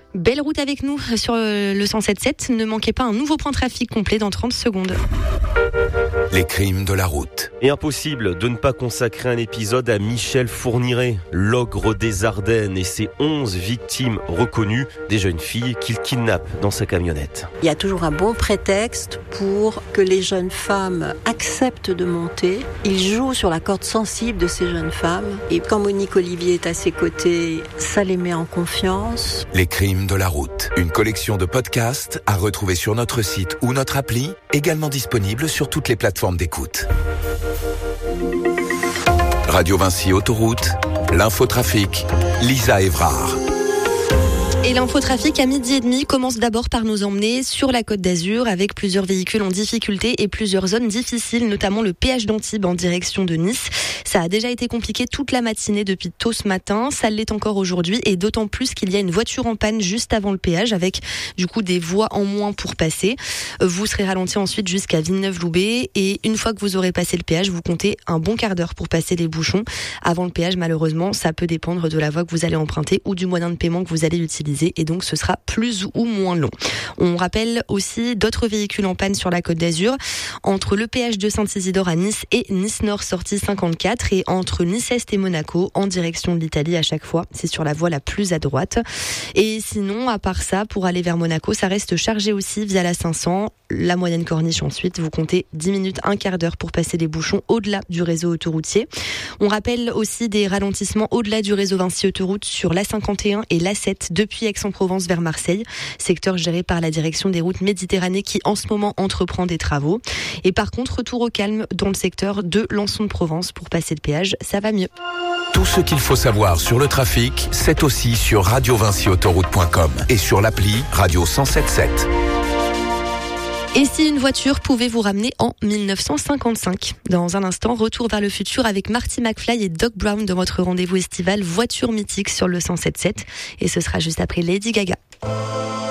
Belle route avec nous sur le 107.7. Ne manquez pas un nouveau point de trafic complet dans 30 secondes. Les crimes de la route. Et impossible de ne pas consacrer un épisode à Michel Fourniret, l'ogre des Ardennes et ses 11 victimes reconnues, des jeunes filles qu'il kidnappe dans sa camionnette. Il y a toujours un bon prétexte pour que les jeunes femmes acceptent de monter. Il joue sur la corde sensible de ces jeunes femmes. Et quand Monique Olivier est à ses côtés, ça les met en confiance. Les crimes de la route. Une collection de podcasts à retrouver sur notre site ou notre appli, également disponible sur toutes les plateformes d'écoute. Radio Vinci Autoroute, l'infotrafic, Lisa Évrard. Et l'infotrafic à 12h30 commence d'abord par nous emmener sur la Côte d'Azur avec plusieurs véhicules en difficulté et plusieurs zones difficiles, notamment le péage d'Antibes en direction de Nice. Ça a déjà été compliqué toute la matinée depuis tôt ce matin, ça l'est encore aujourd'hui et d'autant plus qu'il y a une voiture en panne juste avant le péage avec du coup des voies en moins pour passer. Vous serez ralenti ensuite jusqu'à Villeneuve-Loubet et une fois que vous aurez passé le péage, vous comptez un bon quart d'heure pour passer les bouchons. Avant le péage, malheureusement, ça peut dépendre de la voie que vous allez emprunter ou du moyen de paiement que vous allez utiliser. Et donc ce sera plus ou moins long. On rappelle aussi d'autres véhicules en panne sur la Côte d'Azur, entre le péage de Saint-Isidore à Nice et Nice-Nord sortie 54 et entre Nice-Est et Monaco en direction de l'Italie à chaque fois. C'est sur la voie la plus à droite. Et sinon, à part ça, pour aller vers Monaco, ça reste chargé aussi via la 500. La moyenne corniche ensuite, vous comptez 10 minutes, un quart d'heure pour passer les bouchons au-delà du réseau autoroutier. On rappelle aussi des ralentissements au-delà du réseau Vinci Autoroute sur l'A51 et l'A7 depuis Aix-en-Provence vers Marseille, secteur géré par la direction des routes Méditerranée qui en ce moment entreprend des travaux. Et par contre, retour au calme dans le secteur de Lançon de Provence pour passer le péage, ça va mieux. Tout ce qu'il faut savoir sur le trafic, c'est aussi sur radiovinciautoroute.com et sur l'appli Radio 107.7. Et si une voiture pouvait vous ramener en 1955 ? Dans un instant, retour vers le futur avec Marty McFly et Doc Brown dans votre rendez-vous estival Voiture mythique sur le 107.7. Et ce sera juste après Lady Gaga.